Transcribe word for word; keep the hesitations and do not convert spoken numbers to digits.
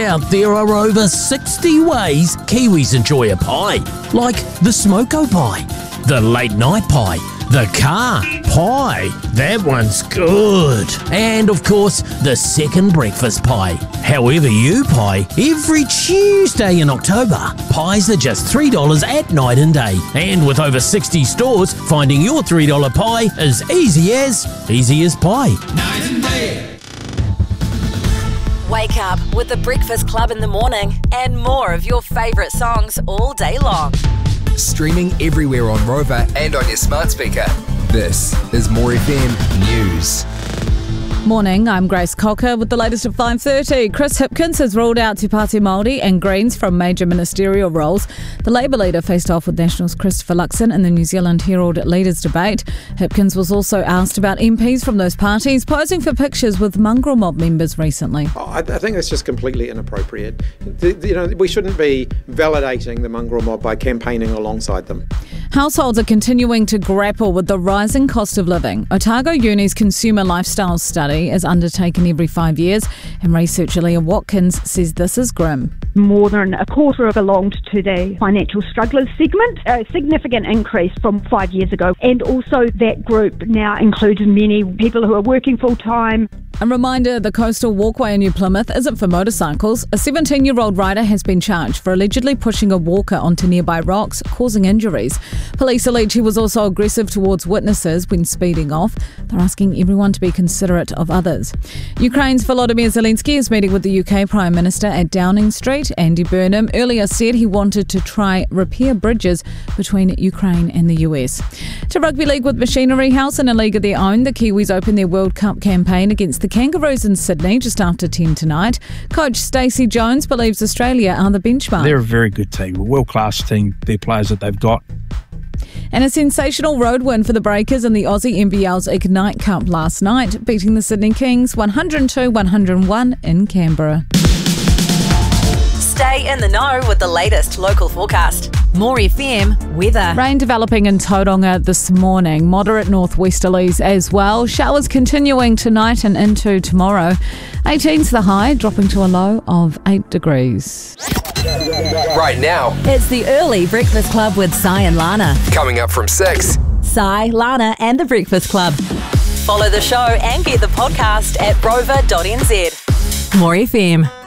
Out there are over sixty ways Kiwis enjoy a pie, like the smoko pie, the late night pie, the car pie, that one's good, and of course the second breakfast pie. However you pie, every Tuesday in October, pies are just three dollars at night and day, and with over sixty stores, finding your three dollar pie is easy as, easy as pie. Night and day. Wake up with the Breakfast Club in the morning and more of your favourite songs all day long. Streaming everywhere on Rover and on your smart speaker. This is More F M News. Morning, I'm Grace Cocker with the latest at five thirty. Chris Hipkins has ruled out Te Pāti Māori and Greens from major ministerial roles. The Labour leader faced off with Nationals Christopher Luxon in the New Zealand Herald Leaders Debate. Hipkins was also asked about M Ps from those parties posing for pictures with mongrel mob members recently. Oh, I, I think that's just completely inappropriate. The, the, you know, we shouldn't be validating the mongrel mob by campaigning alongside them. Households are continuing to grapple with the rising cost of living. Otago Uni's Consumer Lifestyle Study is undertaken every five years, and researcher Leah Watkins says this is grim. More than a quarter belonged to the financial strugglers segment, a significant increase from five years ago. And also that group now includes many people who are working full-time. A reminder, the coastal walkway in New Plymouth isn't for motorcycles. A seventeen-year-old rider has been charged for allegedly pushing a walker onto nearby rocks, causing injuries. Police allege he was also aggressive towards witnesses when speeding off. They're asking everyone to be considerate of others. Ukraine's Volodymyr Zelensky is meeting with the U K Prime Minister at Downing Street. Andy Burnham earlier said he wanted to try repair bridges between Ukraine and the U S. To Rugby League with Machinery House in a league of their own, the Kiwis open their World Cup campaign against the Kangaroos in Sydney just after ten tonight. Coach Stacey Jones believes Australia are the benchmark. They're a very good team, a world-class team, their players that they've got. And a sensational road win for the Breakers in the Aussie N B L's Ignite Cup last night, beating the Sydney Kings one hundred two one hundred one in Canberra. Stay in the know with the latest local forecast. More F M weather. Rain developing in Tauranga this morning. Moderate northwesterlies as well. Showers continuing tonight and into tomorrow. eighteen's the high, dropping to a low of eight degrees. Right now, It's the early Breakfast Club with Si and Lana. coming up from six. Si, Lana and the Breakfast Club. Follow the show and get the podcast at rover dot n z. More F M.